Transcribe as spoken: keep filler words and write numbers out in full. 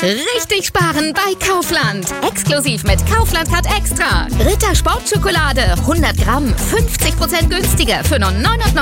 Richtig sparen bei Kaufland. Exklusiv mit Kaufland Card Extra. Ritter Sportschokolade hundert Gramm fünfzig Prozent günstiger für nur neunundneunzig